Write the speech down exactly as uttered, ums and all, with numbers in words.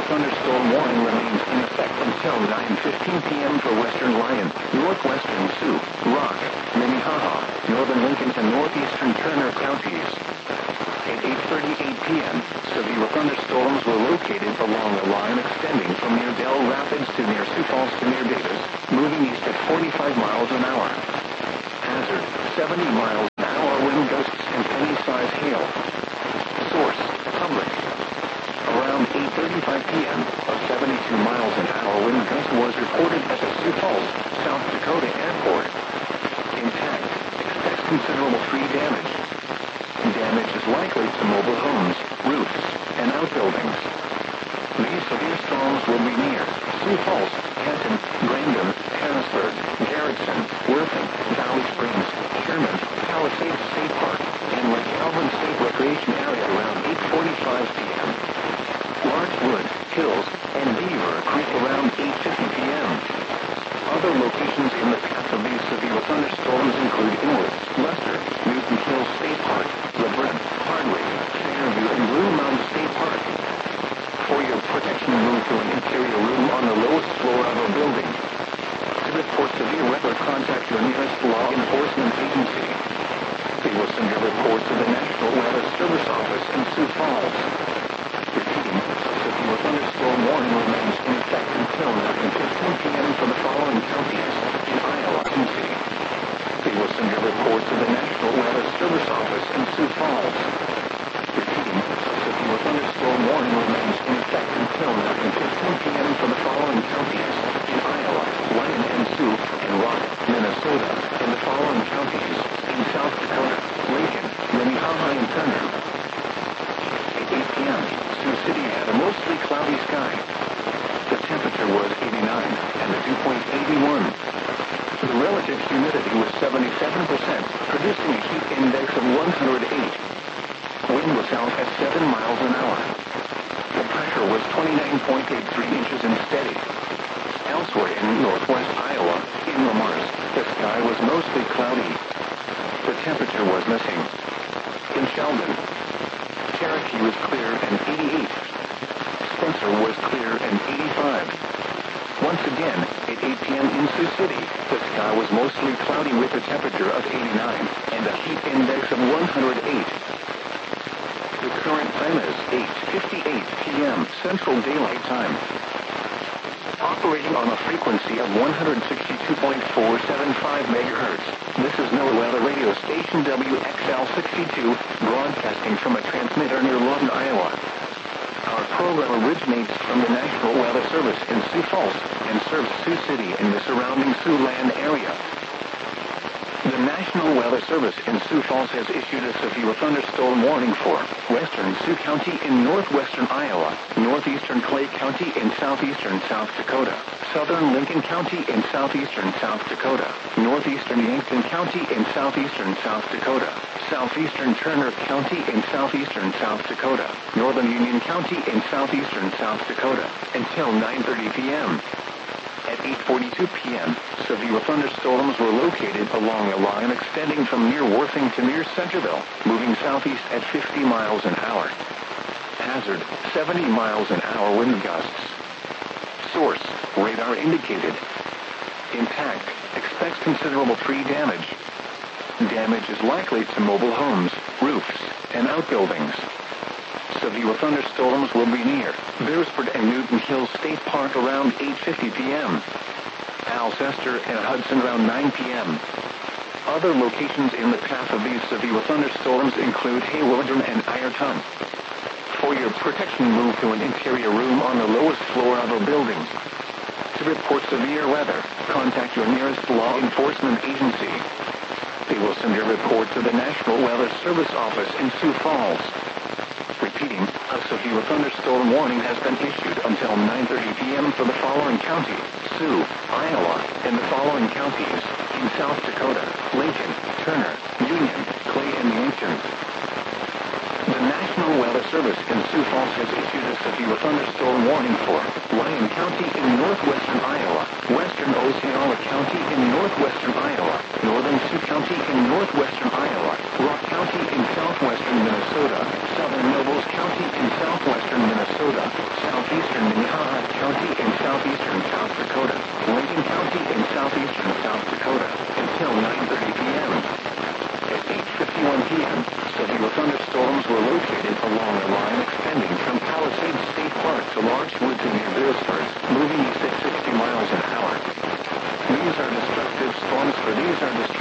thunderstorm warning remains in effect until nine fifteen p.m. for western Lyon, northwestern Sioux, Rock, Minnehaha, northern Lincoln and northeastern Turner counties. At eight thirty-eight p.m., severe thunderstorms were located along a line extending from near Dell Rapids to near Sioux Falls to near Davis, moving east at forty-five miles an hour. Hazard, seventy miles an hour wind gusts and penny-size hail. Source, public. Around eight thirty-five p.m., a seventy-two miles an hour wind gust was reported at the Sioux Falls, South Dakota airport. Impact, expects considerable tree damage. Damage is likely to mobile homes, roofs, and outbuildings. These severe storms will be near Sioux Falls, Canton, Brandon, Harrisburg, Garrettson, Worthing, Valley Springs, Sherman, Palisades State Park, and Lake Calvin State Recreation Area around eight forty-five p.m. Larchwood, Hills, and Beaver Creek around eight fifty p.m. Other locations in the path of these severe thunderstorms include Inwood, Lester, Newton Hills State Park, LeBrun, Hardwick, Fairview, and Blue Mountain State Park. For your protection, move to an interior room on the lowest floor of a building. To report severe weather, contact your nearest law enforcement agency. They will send your report to the National Weather Service Office in Sioux Falls. Repeating, severe thunderstorm warning remains in effect until nine fifteen p.m. for the following counties in Iowa County. They will send your report to the National Weather Service Office in Sioux Falls. Repeating, severe thunderstorm warning remains in effect until nine fifteen p.m. for the following counties in Iowa, Lyon and Sioux, and Rock, Minnesota, and the following counties in South Dakota, Lincoln, Minnehaha, and Turner. At eight p.m., Sioux City had a mostly cloudy sky. The temperature was eighty-nine, and the dew point eighty-one. The relative humidity was seventy-seven percent, producing a heat index of one hundred eight. Wind was out at seven miles an hour. The pressure was twenty-nine point eight three inches and steady. Elsewhere in northwest Iowa, in Lamars, the sky was mostly cloudy. The temperature was missing. In Sheldon, Cherokee was clear and eighty-eight. Spencer was clear and eighty-five. Once again, at eight p.m. in Sioux City, the sky was mostly cloudy with a temperature of eighty-nine and a heat index of one hundred eight. The current time is eight fifty-eight p.m. Central Daylight Time. Operating on a frequency of one hundred sixty-two point four seven five megahertz, this is NOAA Weather Radio Station W X L sixty-two, broadcasting from a transmitter near Lawton, Iowa. Our program originates from the National Weather Service in Sioux Falls and serves Sioux City and the surrounding Siouxland area. The National Weather Service in Sioux Falls has issued a severe thunderstorm warning for western Sioux County in northwestern Iowa, northeastern Clay County in southeastern South Dakota, southern Lincoln County in southeastern South Dakota, northeastern Yankton County in southeastern South Dakota, southeastern Turner County in southeastern South Dakota, northern Union County in southeastern South Dakota, until nine thirty p.m. At eight forty-two p.m., severe thunderstorms were located along a line extending from near Worthing to near Centerville, moving southeast at fifty miles an hour. Hazard, seventy miles an hour wind gusts. Source, radar indicated. Impact, expects considerable tree damage. Damage is likely to mobile homes, roofs, and outbuildings. Severe thunderstorms will be near Beresford and Newton Hills State Park around eight fifty p.m. Alcester and Hudson around nine p.m. Other locations in the path of these severe thunderstorms include Haywardton and Ironton. For your protection, move to an interior room on the lowest floor of a building. To report severe weather, contact your nearest law enforcement agency. They will send your report to the National Weather Service Office in Sioux Falls. Repeating, a severe thunderstorm warning has been issued until nine thirty p.m. for the following county, Sioux, Iowa, and the following counties in South Dakota, Lincoln, Turner, Union, Clay, and Yankton. The National Weather Service in Sioux Falls has issued a severe thunderstorm warning for Lyon County in northwestern Iowa, western Osceola County in northwestern Iowa, northern Sioux County in northwestern Iowa, Rock County in southwestern Minnesota, southern Nobles County in southwestern Minnesota, southeastern Minnehaha County in southeastern South Dakota, Lincoln County in southeastern South Dakota, until nine thirty p.m. At eight fifty-one p.m., severe thunderstorms were located along a line extending from Palisades State Park to Larch Woods near Beresford, moving east at sixty miles an hour. These are destructive storms for these are destructive